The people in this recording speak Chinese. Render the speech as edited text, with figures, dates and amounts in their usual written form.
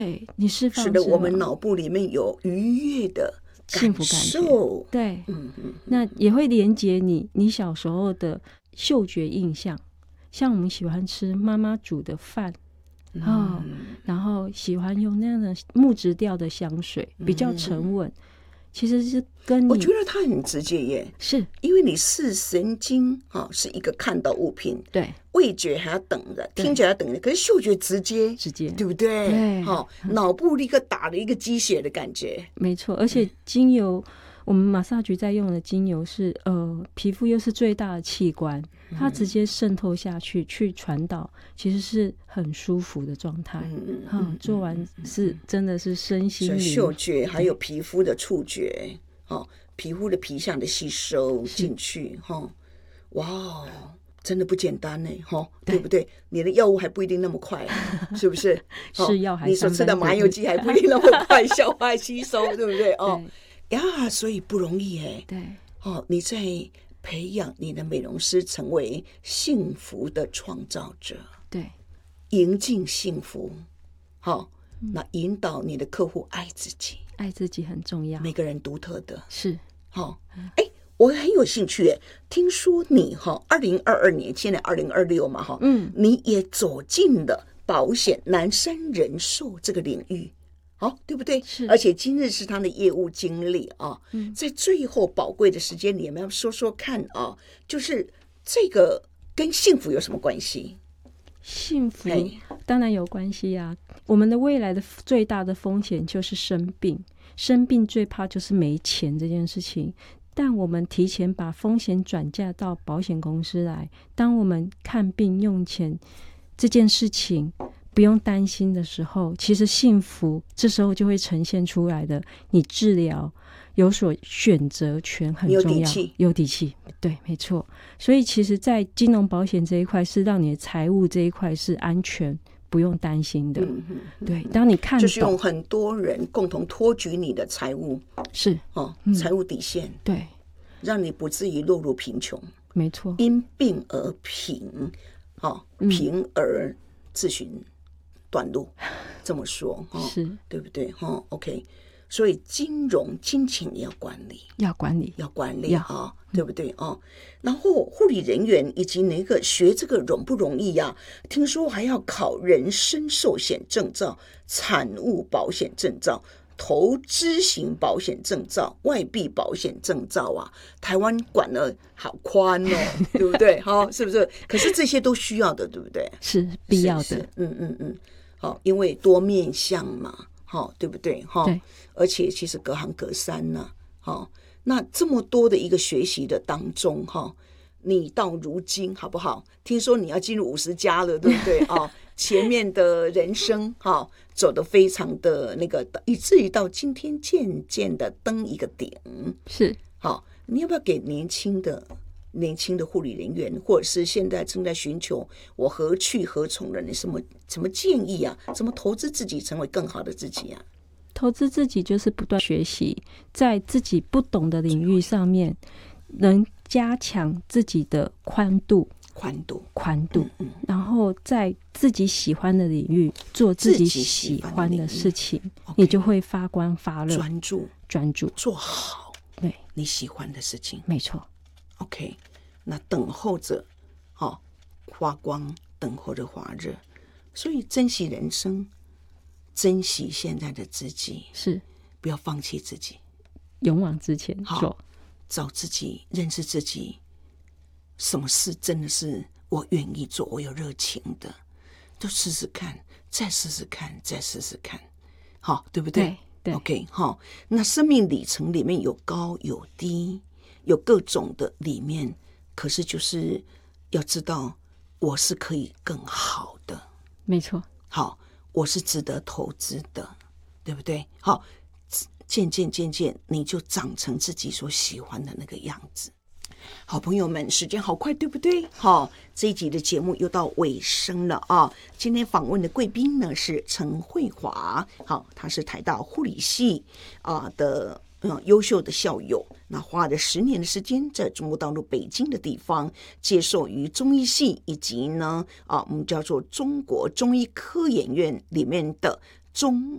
对，你释放使得我们脑部里面有愉悦的幸福感觉，对，那也会连接你小时候的嗅觉印象，像我们喜欢吃妈妈煮的饭，然后喜欢用那样的木质调的香水，比较沉稳。其实是跟我觉得它很直接耶， 是因为你视神经是一个看到物品， 对， 味觉还要等着，听起来要等着，可是嗅觉直接，对不对？ 对， 脑部立刻打了一个鸡血的感觉， 没错。而且精油，我们马萨局在用的精油是皮肤又是最大的器官，它直接渗透下去，去传导，其实是很舒服的状态。做完是真的是身心灵嗅觉还有皮肤的触觉，皮肤的皮相的吸收进去，哇，真的不简单呢，对不对？你的药物还不一定那么快，是不是？ 是药还你所吃的麻油鸡还不一定那么快消化吸收，对不对？呀，所以不容易哎。 对， 你在培养你的美容师成为幸福的创造者， 对， 迎进幸福，那引导你的客户爱自己， 爱自己很重要， 每个人独特的是。 我很有兴趣耶，听说你2022年，现在2026嘛，你也走进了保险南山人寿这个领域，对不对？ 是， 而且今日是他的业务经历在最后宝贵的时间里，我们要说说看就是这个跟幸福有什么关系？ 幸福当然有关系啊。我们的未来的最大的风险就是生病，生病最怕就是没钱这件事情。但我们提前把风险转嫁到保险公司来，当我们看病用钱这件事情不用担心的时候，其实幸福这时候就会呈现出来的。你治疗有所选择权很重要，有底气，对，没错。所以其实在金融保险这一块是让你的财务这一块是安全不用担心的。对，当你看懂就是用很多人共同托举你的财务， 是财务底线， 对， 让你不至于落入贫穷， 没错， 因病而贫，贫而自寻短路，这么说是对不对？OK， 所以金钱也要管理，对不对然后护理人员以及那个学这个容不容易呀？听说还要考人身寿险证照、产物保险证照、投资型保险证照、外币保险证照台湾管得好宽对不对？是不是？可是这些都需要的，对不对？ 是必要的。 因为多面向嘛，对不对？ 对， 而且其实隔行隔山呢，那这么多的一个学习的当中你到如今好不好？听说你要进入50加了，对不对前面的人生走得非常的那个，以至于到今天渐渐的登一个顶。 是你要不要给年轻的护理人员，或者是现在正在寻求我何去何从的人，什么建议怎么投资自己成为更好的自己投资自己就是不断学习，在自己不懂的领域上面能加强自己的宽度，然后在自己喜欢的领域做自己喜欢的事情，你就会发光发热，专注做好对你喜欢的事情， 没错。 OK， 那等候着发光，等候着发热，所以珍惜人生，珍惜现在的自己， 是不要放弃自己， 勇往直前做， 找自己，认识自己，什么事真的是我愿意做，我有热情的，都试试看，再试试看，再试试看，对不对？ 对 OK， 那生命里程里面有高有低，有各种的里面，可是就是要知道我是可以更好的， 没错， 我是值得投资的，对不对？渐渐你就长成自己所喜欢的那个样子。好朋友们，时间好快，对不对？这一集的节目又到尾声了今天访问的贵宾呢是陈慧华，她是台大护理系的优秀的校友，那花了10年的时间在中国大陆北京的地方接受于中医系以及呢我们叫做中国中医科研院里面的中